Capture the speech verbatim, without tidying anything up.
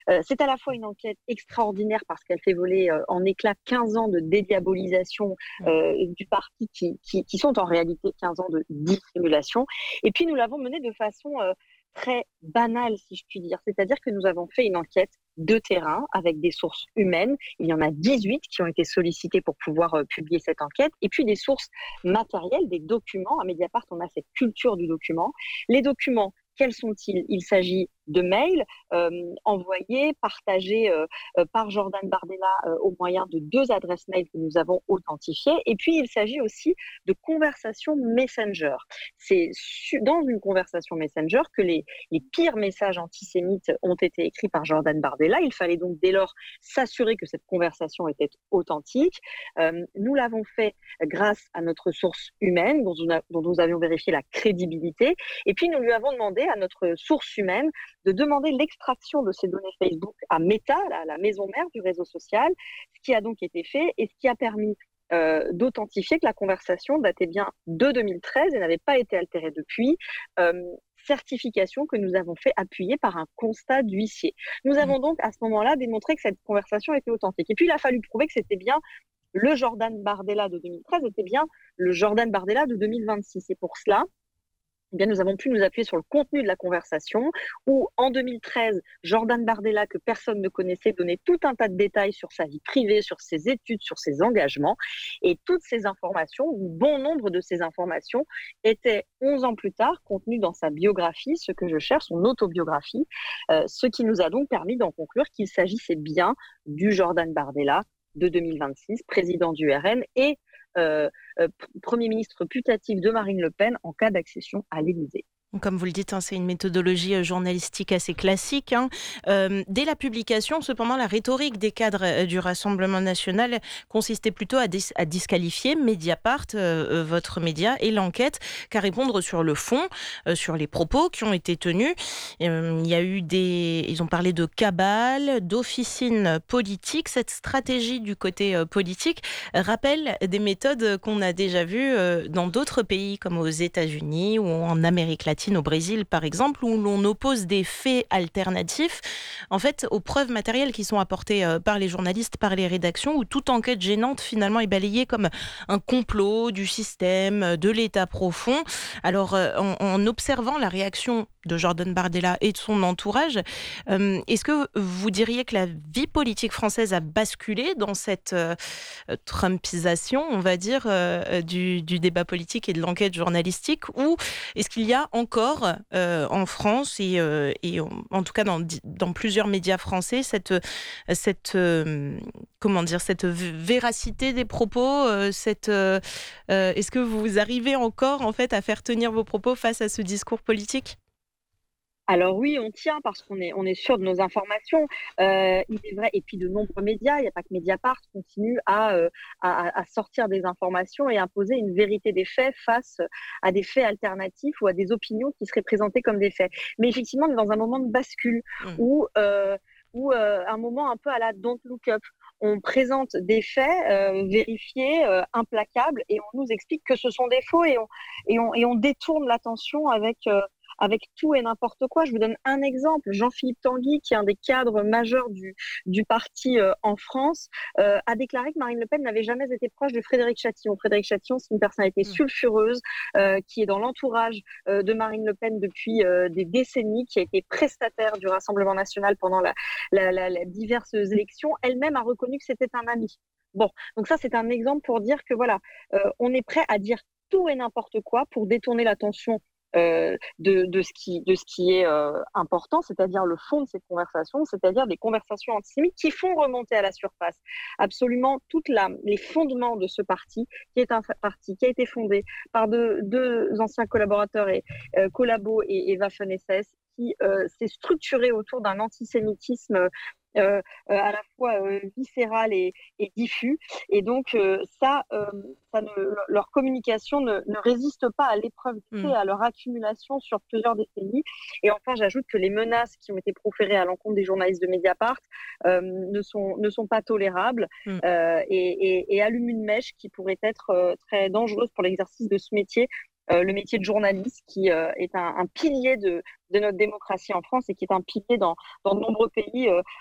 Euh, c'est à la fois une enquête extraordinaire parce qu'elle fait voler euh, en éclats quinze ans de dédiabolisation Mmh. euh, du parti qui, qui, qui sont en réalité quinze ans de dissimulation. Et puis nous l'avons menée de façon euh, très banale, si je puis dire. C'est-à-dire que nous avons fait une enquête de terrain avec des sources humaines. Il y en a dix-huit qui ont été sollicitées pour pouvoir euh, publier cette enquête. Et puis des sources matérielles, des documents. À Mediapart, on a cette culture du document. Les documents, quels sont-ils? Il s'agit de mails euh, envoyés, partagés euh, euh, par Jordan Bardella euh, au moyen de deux adresses mail que nous avons authentifiées. Et puis, il s'agit aussi de conversations Messenger. C'est su- dans une conversation Messenger que les, les pires messages antisémites ont été écrits par Jordan Bardella. Il fallait donc dès lors s'assurer que cette conversation était authentique. Euh, nous l'avons fait grâce à notre source humaine, dont, a, dont nous avions vérifié la crédibilité. Et puis, nous lui avons demandé à notre source humaine de demander l'extraction de ces données Facebook à Meta, la, la maison mère du réseau social, ce qui a donc été fait et ce qui a permis euh, d'authentifier que la conversation datait bien de deux mille treize et n'avait pas été altérée depuis. Euh, certification que nous avons fait appuyer par un constat d'huissier. Nous avons donc à ce moment-là démontré que cette conversation était authentique. Et puis il a fallu prouver que c'était bien le Jordan Bardella de deux mille treize était bien le Jordan Bardella de deux mille vingt-six. Et pour cela, eh bien, nous avons pu nous appuyer sur le contenu de la conversation où, en deux mille treize, Jordan Bardella, que personne ne connaissait, donnait tout un tas de détails sur sa vie privée, sur ses études, sur ses engagements. Et toutes ces informations, ou bon nombre de ces informations, étaient onze ans plus tard contenues dans sa biographie, ce que je cherche, son autobiographie, euh, ce qui nous a donc permis d'en conclure qu'il s'agissait bien du Jordan Bardella de deux mille vingt-six, président du R N et Euh, euh, Premier ministre putatif de Marine Le Pen en cas d'accession à l'Élysée. Comme vous le dites, hein, c'est une méthodologie euh, journalistique assez classique. Hein. Euh, dès la publication, cependant, la rhétorique des cadres euh, du Rassemblement national consistait plutôt à, dis- à disqualifier Mediapart, euh, euh, votre média, et l'enquête, qu'à répondre sur le fond, euh, sur les propos qui ont été tenus. Euh, il y a eu des, ils ont parlé de cabale, d'officine politique. Cette stratégie du côté euh, politique rappelle des méthodes qu'on a déjà vues euh, dans d'autres pays, comme aux États-Unis ou en Amérique latine, au Brésil par exemple, où l'on oppose des faits alternatifs en fait aux preuves matérielles qui sont apportées euh, par les journalistes, par les rédactions, où toute enquête gênante finalement est balayée comme un complot du système, de l'État profond. Alors euh, en, en observant la réaction de Jordan Bardella et de son entourage, euh, est-ce que vous diriez que la vie politique française a basculé dans cette euh, trumpisation, on va dire, euh, du, du débat politique et de l'enquête journalistique, ou est-ce qu'il y a encore euh, en France et, euh, et en, en tout cas dans, dans plusieurs médias français cette, cette, euh, comment dire, cette véracité des propos, euh, cette, euh, euh, est-ce que vous arrivez encore en fait à faire tenir vos propos face à ce discours politique ? Alors oui, on tient parce qu'on est, on est sûr de nos informations. Euh, il est vrai, et puis de nombreux médias, il n'y a pas que Mediapart, continuent à, euh, à, à sortir des informations et imposer une vérité des faits face à des faits alternatifs ou à des opinions qui seraient présentées comme des faits. Mais effectivement, on est dans un moment de bascule Mmh. où, euh, où euh, un moment un peu à la Don't Look Up. On présente des faits euh, vérifiés, euh, implacables, et on nous explique que ce sont des faux et on, et on, et on détourne l'attention avec... Euh, avec tout et n'importe quoi. Je vous donne un exemple. Jean-Philippe Tanguy, qui est un des cadres majeurs du, du parti euh, en France, euh, a déclaré que Marine Le Pen n'avait jamais été proche de Frédéric Chatillon. Frédéric Chatillon, c'est une personnalité Mmh. sulfureuse euh, qui est dans l'entourage euh, de Marine Le Pen depuis euh, des décennies, qui a été prestataire du Rassemblement national pendant la, la, la, la diverses élections. Elle-même a reconnu que c'était un ami. Bon, donc ça, c'est un exemple pour dire que voilà, euh, on est prêt à dire tout et n'importe quoi pour détourner l'attention euh, de, de, ce qui, de ce qui est euh, important, c'est-à-dire le fond de cette conversation, c'est-à-dire des conversations antisémites qui font remonter à la surface absolument tous les fondements de ce parti, qui est un parti qui a été fondé par deux, deux anciens collaborateurs et euh, collabos et, et Waffen-S S, qui euh, s'est structuré autour d'un antisémitisme euh, euh, à la fois euh, viscéral et, et diffus. Et donc, euh, ça, euh, ça ne, leur communication ne, ne résiste pas à l'épreuve des faits, Mmh. à leur accumulation sur plusieurs décennies. Et enfin, j'ajoute que les menaces qui ont été proférées à l'encontre des journalistes de Mediapart euh, ne, sont, ne sont pas tolérables Mmh. euh, et, et, et allument une mèche qui pourrait être euh, très dangereuse pour l'exercice de ce métier euh, le métier de journaliste qui euh, est un, un pilier de, de notre démocratie en France et qui est un pilier dans, dans de nombreux pays. euh,